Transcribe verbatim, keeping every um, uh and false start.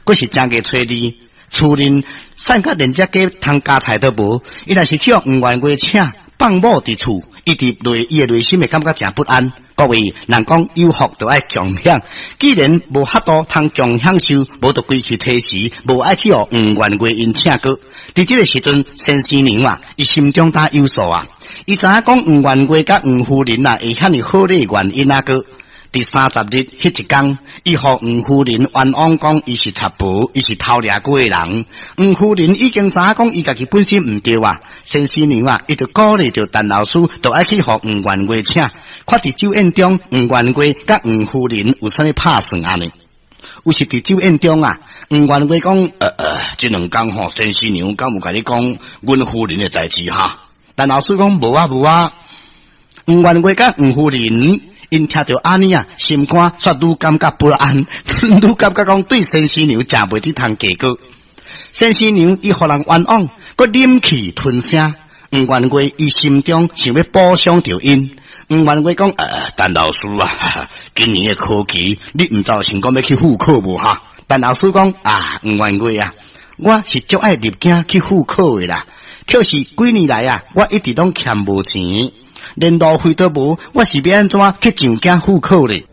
佫是正月初二，厝人散甲连只鸡通加菜都无，伊若是去互黄元贵请放某伫厝，伊伫内伊的内心会感觉诚不安。各位，人讲有福就爱强享，既然无法度通强享受，无就规气提示，无爱去互黄元贵因请过。伫这个时阵，先生娘啊，伊心中打有数啊，伊知影讲黄元贵甲黄夫人啊会遐尼好咧原因啊个。第三十日迄一天，伊互黄夫人冤枉讲伊是贼婆，伊是偷掠过的人。黄夫人已经知影讲伊家己本身毋对啊，先生娘啊，伊就鼓励着陈老师，就爱去互黄元贵请。看伫酒宴中，黄元贵甲黄夫人有啥物拍算安尼？有时伫酒宴中啊，黄元贵讲，呃呃，这两天吼，先生娘敢有甲你讲阮夫人的代志哈？陈老师讲无啊无啊，黄元贵甲黄夫人。因听到安尼啊，心肝却愈感觉不安，愈感觉讲对先生娘真袂得通嫁过。先生娘伊互人冤枉，佮忍气吞声。黄元贵伊心中想要补偿着因。黄元贵讲：呃，陈老师啊，今年的考期你毋知想讲要去复考无哈？陈老师讲：啊，黄元贵啊，我是足爱入京去复考的啦，可是几年来啊，我一直拢欠无钱。连路费都无，我是要安怎去上京赴考咧？